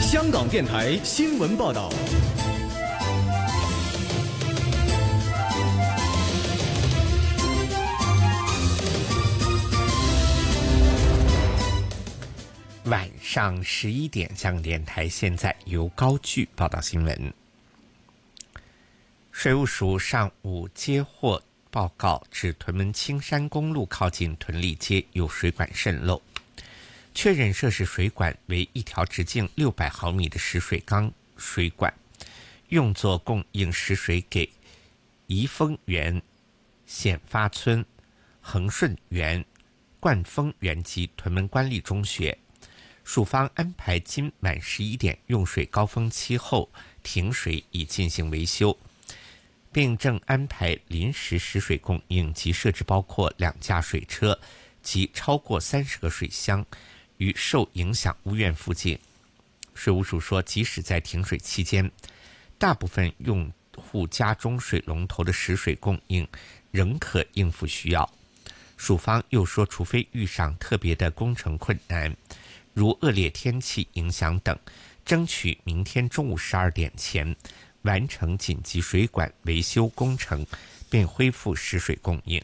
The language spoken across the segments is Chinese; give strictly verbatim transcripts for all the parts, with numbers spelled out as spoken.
香港电台新闻报道。 晚上十一点，香港电台现在由高炬报道新闻。水务署上午接获报告，指屯门青山公路靠近屯利街有水管渗漏，确认涉事水管为一条直径六百毫米的石水缸水管，用作供应食水给怡丰园、显发村、恒顺园、冠丰园及屯门官立中学。署方安排今晚十一点用水高峰期后停水以进行维修，并正安排临时食水供应及设置包括两架水车及超过三十个水箱于受影响屋苑附近。水务署说，即使在停水期间，大部分用户家中水龙头的食水供应仍可应付需要。署方又说，除非遇上特别的工程困难，如恶劣天气影响等，争取明天中午十二点前完成紧急水管维修工程，并恢复食水供应。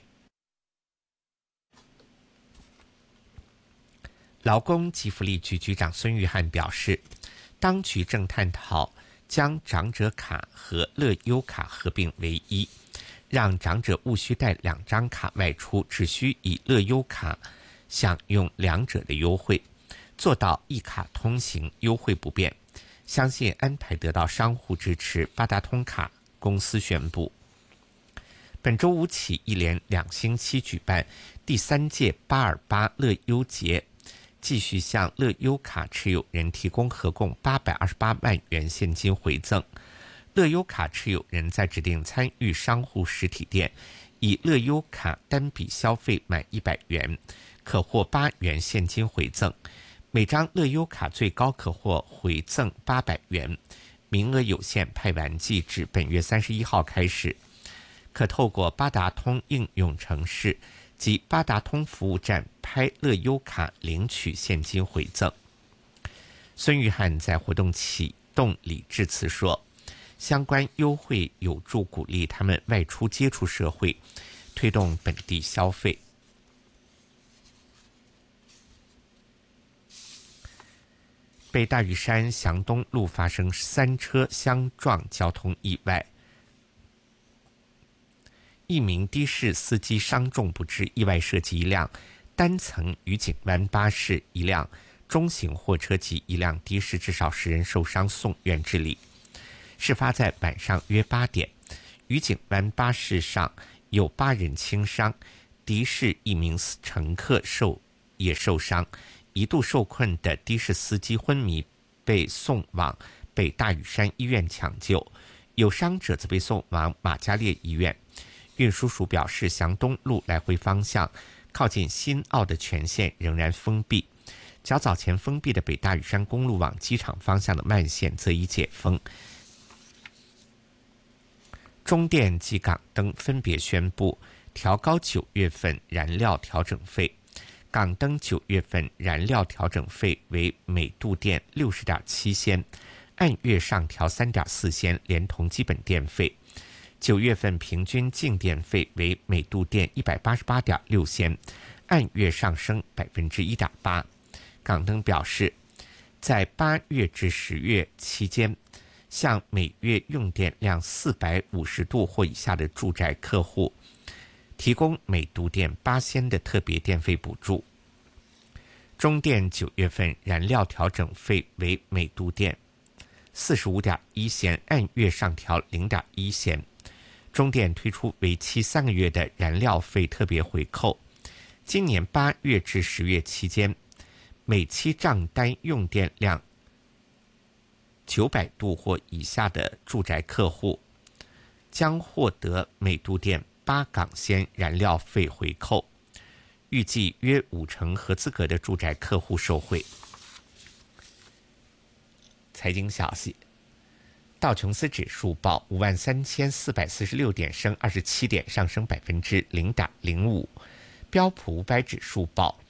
劳工及福利局局长孙玉菡表示，当局正探讨将长者卡和乐优卡合并为一，让长者无需带两张卡外出，只需以乐优卡享用两者的优惠，做到一卡通行，优惠不变。相信安排得到商户支持。八达通卡公司宣布，本周五起一连两星期举办第三届八二八乐优节，继续向乐优卡持有人提供合共八百二十八万元现金回赠。乐优卡持有人在指定参与商户实体店以乐优卡单笔消费满一百元，可获八元现金回赠。每张乐优卡最高可获回赠八百元，名额有限，派完即至本月三十一号开始。可透过八达通应用程式及八达通服务站拍乐优卡领取现金回赠。孙玉菡在活动启动礼致辞说，相关优惠有助鼓励他们外出接触社会，推动本地消费。北大屿山祥东路发生三车相撞交通意外，一名的士司机伤重不治，意外涉及一辆单层愉景湾巴士、一辆中型货车及一辆的士，至少十人受伤送院治理。事发在晚上约八点，愉景湾巴士上有八人轻伤，的士一名乘客受也受伤。一度受困的的士司机昏迷，被送往北大屿山医院抢救，有伤者则被送往马嘉烈医院。运输署表示，祥东路来回方向靠近新澳的全线仍然封闭，较早前封闭的北大屿山公路往机场方向的慢线则已解封。中电及港灯分别宣布调高九月份燃料调整费。港灯九月份燃料调整费为每度电六十点七仙，按月上调三点四仙，连同基本电费。九月份平均净电费为每度电一百八十八点六仙，按月上升百分之一点八。港灯表示，在八月至十月期间，向每月用电量四百五十度或以下的住宅客户提供每度电八仙的特别电费补助。中电九月份燃料调整费为每度电四十五点一仙，按月上调零点一仙。中电推出为期三个月的燃料费特别回扣，今年八月至十月期间，每期账单用电量九百度或以下的住宅客户将获得每度电八港仙燃料费回扣，预计约五成合资格的住宅客户受惠。财经消息，道琼斯指数报五万三千四百四十六点，升二十七点，上升百分之零点零五。标普五百指数报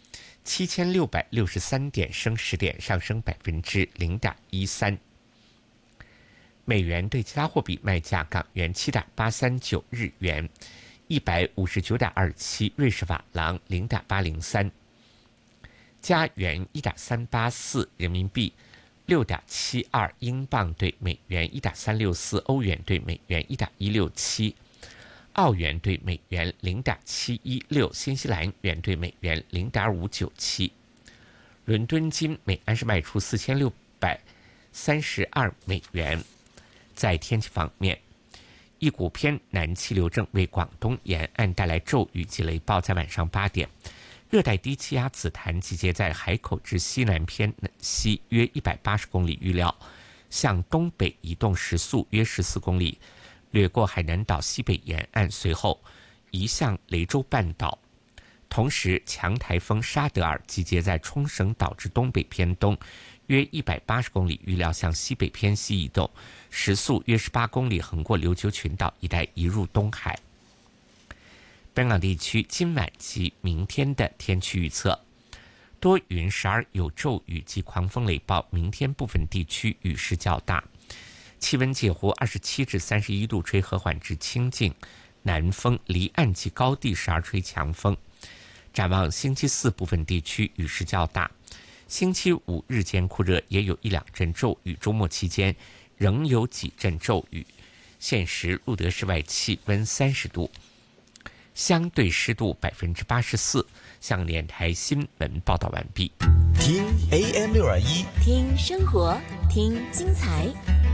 七千六百六十三点，升十点，上升百分之零点一三。美元对其他货币卖价：港元七点八三九，日元一百五十九点二七，瑞士法郎零点八零三，加元一点三八四，人民币六点七二，英镑对美元一点三六四，欧元对美元一点一六七，澳元对美元零点七一六，新西兰元对美元零点五九七。伦敦金每安士卖出四千六百三十二美元。在天气方面，一股偏南气流正为广东沿岸带来骤雨及雷暴。在晚上八点，热带低气压紫檀集结在海口至西南偏西约一百八十公里，预料向东北移动，时速约十四公里，掠过海南岛西北沿岸，随后移向雷州半岛。同时，强台风沙德尔集结在冲绳岛至东北偏东约一百八十公里，预料向西北偏西移动，时速约十八公里，横过琉球群岛一带，移入东海。本港地区今晚及明天的天气预测：多云，时而有骤雨及狂风雷暴，明天部分地区雨势较大，气温介乎二十七至三十一度，吹和缓至清劲南风，离岸及高地时而吹强风。展望星期四，部分地区雨势较大，星期五日间酷热，也有一两阵骤雨，周末期间仍有几阵骤雨。现时路德室外气温三十度，相对湿度百分之八十四。向联台新闻报道完毕。 听 A M 六二一， 听生活，听精彩。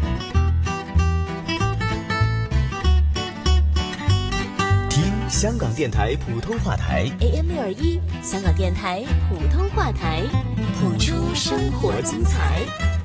听香港电台普通话台 A M 六二一，香港电台普通话台，谱出生活精彩。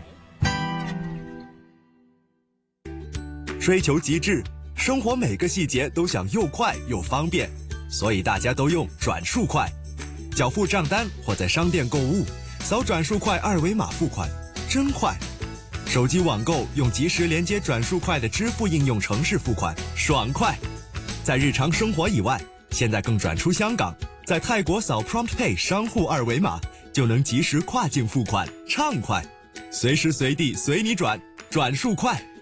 追求极致，生活每个细节都想又快又方便，所以大家都用转数快。缴付账单或在商店购物，扫转数快二维码付款，真快。手机网购用即时连接转数快的支付应用程式付款，爽快。在日常生活以外，现在更转出香港，在泰国扫 PromptPay 商户二维码就能及时跨境付款，畅快。随时随地随你转，转数快。